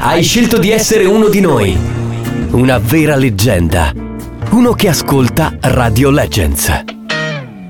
Hai scelto di essere uno di noi. Una vera leggenda. Uno che ascolta Radio Legends.